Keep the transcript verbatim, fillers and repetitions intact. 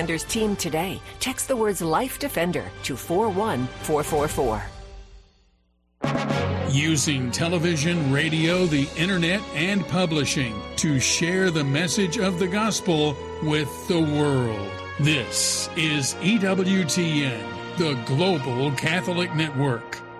Defenders team today. Text the words Life Defender to four one four four four. Using television, radio, the internet, and publishing to share the message of the gospel with the world. This is E W T N, the Global Catholic Network.